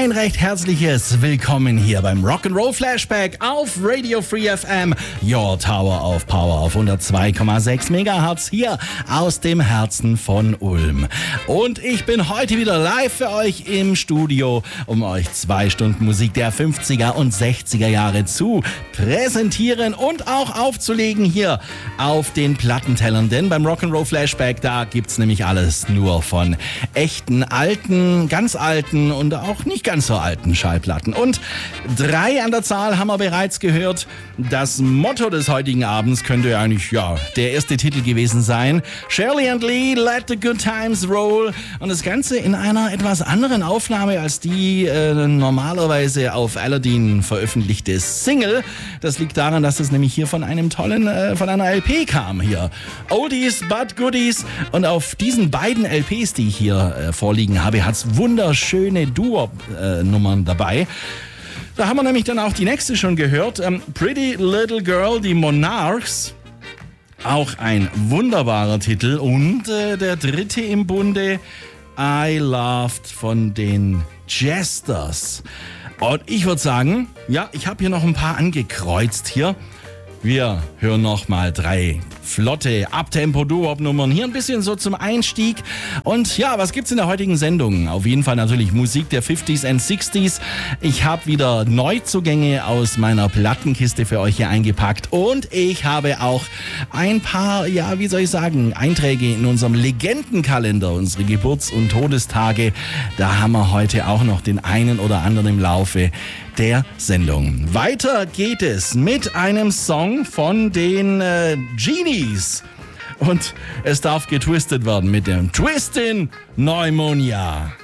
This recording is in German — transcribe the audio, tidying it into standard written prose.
Ein recht herzliches Willkommen hier beim Rock'n'Roll Flashback auf Radio Free FM, Your Tower of Power auf 102,6 MHz hier aus dem Herzen von Ulm. Und ich bin heute wieder live für euch im Studio, um euch 2 Stunden Musik der 50er und 60er Jahre zu präsentieren und auch aufzulegen hier auf den Plattentellern. Denn beim Rock'n'Roll Flashback, da gibt's nämlich alles nur von echten, alten, ganz alten und auch nicht ganz so alten Schallplatten. Und 3 an der Zahl haben wir bereits gehört. Das Motto des heutigen Abends könnte eigentlich, der erste Titel gewesen sein. Shirley and Lee, Let the Good Times Roll. Und das Ganze in einer etwas anderen Aufnahme als die normalerweise auf Aladdin veröffentlichte Single. Das liegt daran, dass es nämlich hier von einem von einer LP kam hier. Oldies but Goodies. Und auf diesen beiden LPs, die ich hier vorliegen habe, hat's wunderschöne Doo-Wop-Nummern dabei. Da haben wir nämlich dann auch die nächste schon gehört. Pretty Little Girl, die Monarchs. Auch ein wunderbarer Titel. Und der dritte im Bunde, I Loved von den Jesters. Und ich würde sagen, ich habe hier noch ein paar angekreuzt hier. Wir hören noch mal 3 flotte Abtempo-Doo-Wop-Nummern. Hier ein bisschen so zum Einstieg. Und was gibt's in der heutigen Sendung? Auf jeden Fall natürlich Musik der 50s and 60s. Ich habe wieder Neuzugänge aus meiner Plattenkiste für euch hier eingepackt. Und ich habe auch ein paar, Einträge in unserem Legendenkalender, unsere Geburts- und Todestage. Da haben wir heute auch noch den einen oder anderen im Laufe der Sendung. Weiter geht es mit einem Song von den Genies. Und es darf getwistet werden mit dem Twistin' Pneumonia.